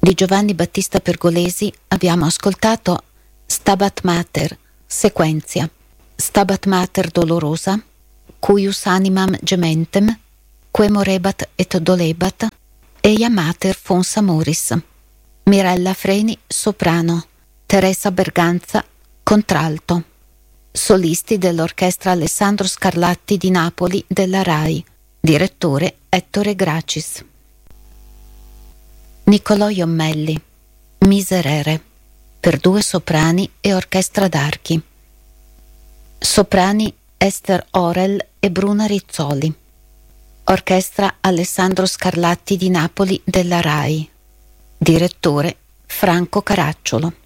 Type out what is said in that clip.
Di Giovanni Battista Pergolesi abbiamo ascoltato Stabat Mater, Sequenzia, Stabat Mater dolorosa, Cuius animam gementem, Que morebat et dolebat, Eia Mater fons amoris. Mirella Freni, soprano, Teresa Berganza, contralto. Solisti dell'Orchestra Alessandro Scarlatti di Napoli della RAI. Direttore Ettore Gracis. Niccolò Iommelli, Miserere, per 2 soprani e orchestra d'archi. Soprani Esther Orel e Bruna Rizzoli. Orchestra Alessandro Scarlatti di Napoli della RAI. Direttore Franco Caracciolo.